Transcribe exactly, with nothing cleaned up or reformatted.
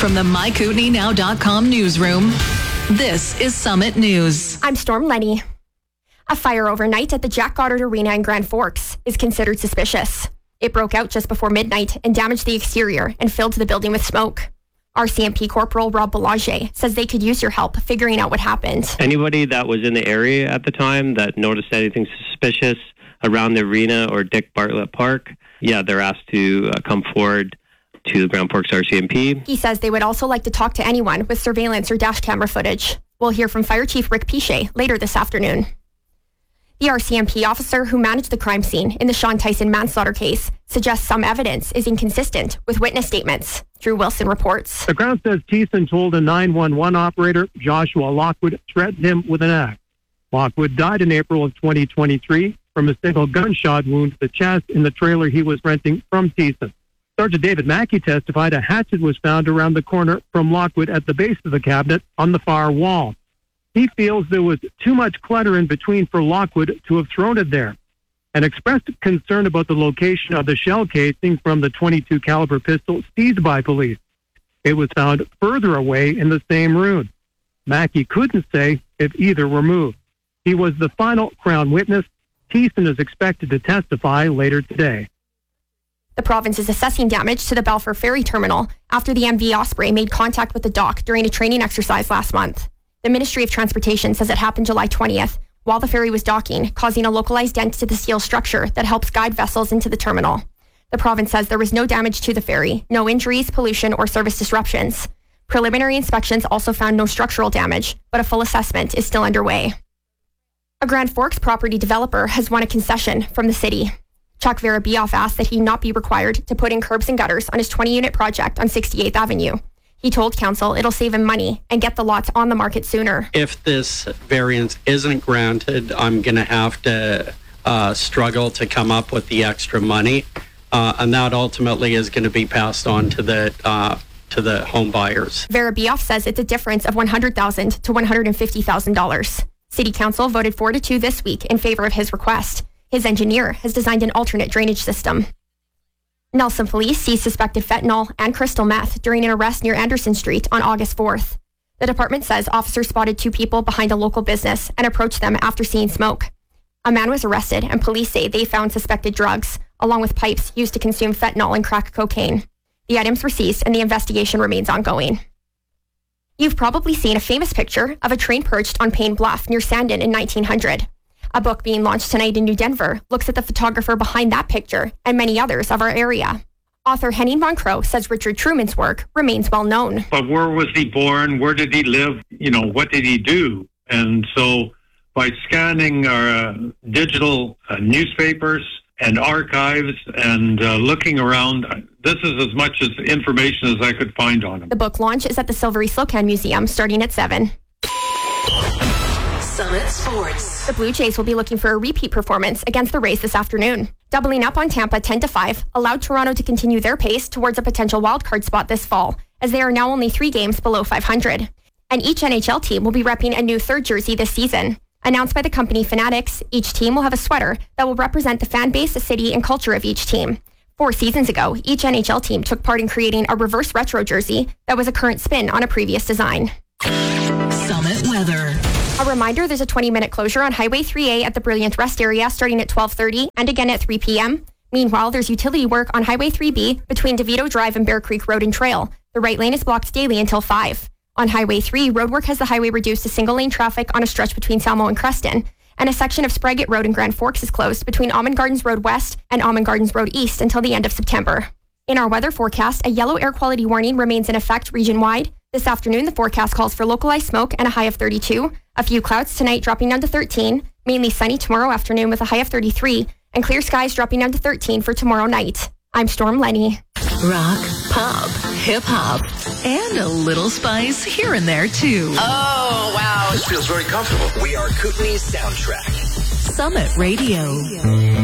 From the my kootenai now dot com newsroom, this is Summit News. I'm Storm Lenny. A fire overnight at the Jack Goddard Arena in Grand Forks is considered suspicious. It broke out just before midnight and damaged the exterior and filled the building with smoke. R C M P Corporal Rob Belanger says they could use your help figuring out what happened. Anybody that was in the area at the time that noticed anything suspicious around the arena or Dick Bartlett Park, yeah, they're asked to uh, come forward to the Grand Forks R C M P. He says they would also like to talk to anyone with surveillance or dash camera footage. We'll hear from Fire Chief Rick Pichet later this afternoon. The R C M P officer who managed the crime scene in the Sean Tyson manslaughter case suggests some evidence is inconsistent with witness statements. Drew Wilson reports. The Crown says Tyson told a nine one one operator, Joshua Lockwood, threatened him with an axe. Lockwood died in April of twenty twenty-three from a single gunshot wound to the chest in the trailer he was renting from Tyson. Sergeant David Mackey testified a hatchet was found around the corner from Lockwood at the base of the cabinet on the far wall. He feels there was too much clutter in between for Lockwood to have thrown it there, and expressed concern about the location of the shell casing from the twenty-two caliber pistol seized by police. It was found further away in the same room. Mackey couldn't say if either were moved. He was the final Crown witness. Tyson is expected to testify later today. The province is assessing damage to the Balfour Ferry Terminal after the M V Osprey made contact with the dock during a training exercise last month. The Ministry of Transportation says it happened July twentieth while the ferry was docking, causing a localized dent to the steel structure that helps guide vessels into the terminal. The province says there was no damage to the ferry, no injuries, pollution, or service disruptions. Preliminary inspections also found no structural damage, but a full assessment is still underway. A Grand Forks property developer has won a concession from the city. Chuck Verabioff asked that he not be required to put in curbs and gutters on his twenty-unit project on sixty-eighth Avenue. He told council it'll save him money and get the lots on the market sooner. If this variance isn't granted, I'm going to have to uh, struggle to come up with the extra money, uh, and that ultimately is going to be passed on to the uh, to the home buyers. Verabioff says it's a difference of one hundred thousand dollars to one hundred fifty thousand dollars. City Council voted four to two this week in favor of his request. His engineer has designed an alternate drainage system. Nelson police seized suspected fentanyl and crystal meth during an arrest near Anderson Street on August fourth. The department says officers spotted two people behind a local business and approached them after seeing smoke. A man was arrested, and police say they found suspected drugs, along with pipes used to consume fentanyl and crack cocaine. The items were seized, and the investigation remains ongoing. You've probably seen a famous picture of a train perched on Payne Bluff near Sandon in nineteen hundred. A book being launched tonight in New Denver looks at the photographer behind that picture and many others of our area. Author Henning von Crow says Richard Truman's work remains well known. But where was he born? Where did he live? You know, what did he do? And so by scanning our uh, digital uh, newspapers and archives and uh, looking around, this is as much as information as I could find on him. The book launch is at the Silvery Slocan Museum starting at seven. Summit Sports. The Blue Jays will be looking for a repeat performance against the Rays this afternoon. Doubling up on Tampa ten to five allowed Toronto to continue their pace towards a potential wildcard spot this fall, as they are now only three games below five hundred. And each N H L team will be repping a new third jersey this season. Announced by the company Fanatics, each team will have a sweater that will represent the fan base, city, and culture of each team. Four seasons ago, each N H L team took part in creating a reverse retro jersey that was a current spin on a previous design. Summit weather. A reminder, there's a twenty-minute closure on Highway three A at the Brilliant Rest area starting at twelve thirty and again at three p.m. Meanwhile, there's utility work on Highway three B between DeVito Drive and Bear Creek Road and Trail. The right lane is blocked daily until five. On Highway three, roadwork has the highway reduced to single-lane traffic on a stretch between Salmo and Creston, and a section of Spraggett Road in Grand Forks is closed between Almond Gardens Road West and Almond Gardens Road East until the end of September. In our weather forecast, a yellow air quality warning remains in effect region-wide. This afternoon, the forecast calls for localized smoke and a high of thirty-two. A few clouds tonight dropping down to thirteen. Mainly sunny tomorrow afternoon with a high of thirty-three. And clear skies dropping down to thirteen for tomorrow night. I'm Storm Lenny. Rock, pop, hip-hop, and a little spice here and there, too. Oh, wow. This feels very comfortable. We are Kootenai's soundtrack. Summit Radio.